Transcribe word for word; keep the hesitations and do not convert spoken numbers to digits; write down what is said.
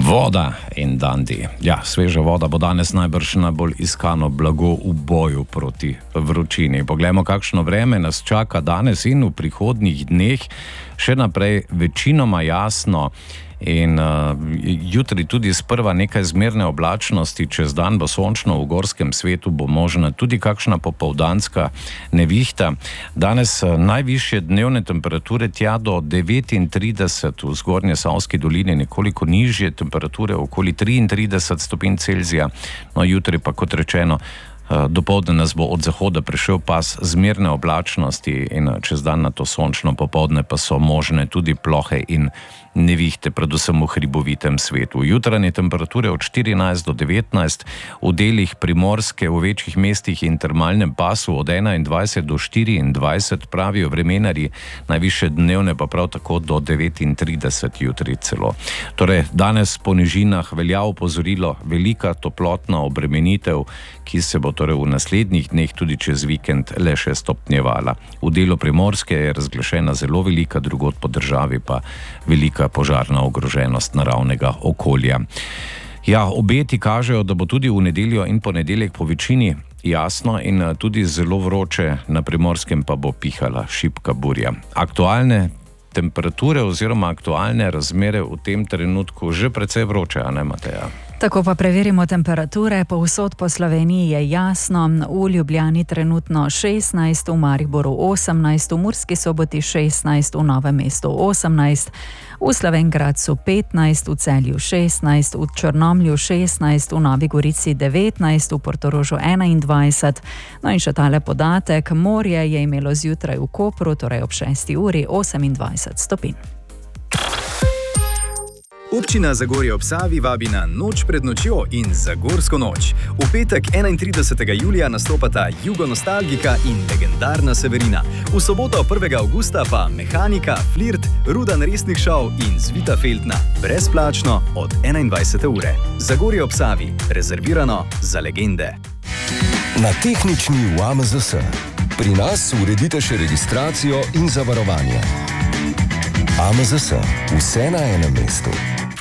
Voda in Dundee. Ja, sveža voda bo danes najbrž najbolj iskano blago v boju proti vročini. Poglejmo, kakšno vreme nas čaka danes in v prihodnjih dneh. Še naprej večinoma jasno in uh, jutri tudi sprva nekaj zmerne oblačnosti, čez dan bo sončno, v gorskem svetu bo možna tudi kakšna popoldanska nevihta. Danes uh, najvišje dnevne temperature tja do devetintrideset, v Zgornjesavski dolini nekoliko nižje temperature, okoli triintrideset stopinj Celzija, no jutri pa, kot rečeno, dopoldne nas bo od zahoda prišel pas zmerne oblačnosti in čez dan na to sončno, popoldne pa so možne tudi plohe in nevihte, predvsem v hribovitem svetu. Jutranje temperature od štirinajst do devetnajst, v delih Primorske, v večjih mestih in termalnem pasu od enaindvajset do štiriindvajset, pravijo vremenarji, najvišje dnevne pa prav tako do devetintrideset jutri celo. Torej, danes po nižinah velja opozorilo, velika toplotna obremenitev, ki se bo torej v naslednjih dneh tudi čez vikend le še stopnjevala. V delu Primorske je razglašena zelo velika, drugod po državi pa velika požarna ogroženost naravnega okolja. Ja, obeti kažejo, da bo tudi v nedeljo in ponedeljek po večini jasno in tudi zelo vroče, na Primorskem pa bo pihala šibka burja. Aktualne temperature oziroma aktualne razmere v tem trenutku že precej vroče, a ne, Mateja? Tako pa preverimo temperature. Povsod po Sloveniji je jasno. V Ljubljani trenutno šestnajst, v Mariboru osemnajst, v Murski Soboti šestnajst, v Novem mestu osemnajst, v Slovenj Gradcu petnajst, v Celju šestnajst, v Črnomlju šestnajst, v Novi Gorici devetnajst, v Portorožu enaindvajset. No in še tale podatek, morje je imelo zjutraj v Kopru, torej ob šesti uri, osemindvajset stopinj. Občina Zagorje ob Savi vabi na Noč pred nočjo in Zagorsko noč. V petek enaintridesetega julija nastopata Jugonostalgika in legendarna Severina. V soboto prvega avgusta pa Mehanika, Flirt, Rudan resnih šov in Zvita Feltna. Brezplačno od enaindvajsete ure. Zagorje ob Savi. Rezervirano za legende. Na tehnični v A M Z S. Pri nas uredite še registracijo in zavarovanje. A M Z S. Vse na enem mestu.